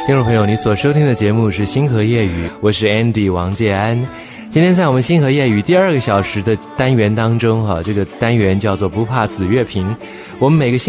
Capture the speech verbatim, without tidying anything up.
听众朋友，你所收听的节目是星河夜语，我是 Andy 王介安。今天在我们星河夜语第二个小时的单元当中，哈，这个单元叫做不怕死乐评。我们每个星